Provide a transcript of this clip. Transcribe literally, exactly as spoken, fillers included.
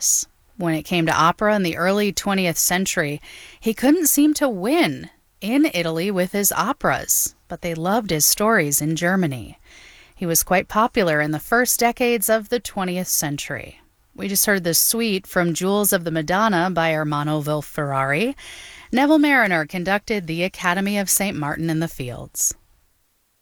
genius. When it came to opera in the early twentieth century, he couldn't seem to win in Italy with his operas, but they loved his stories in Germany. He was quite popular in the first decades of the twentieth century. We just heard the suite from Jewels of the Madonna by Ermanno Ferrari. Neville Marriner conducted the Academy of Saint Martin in the Fields.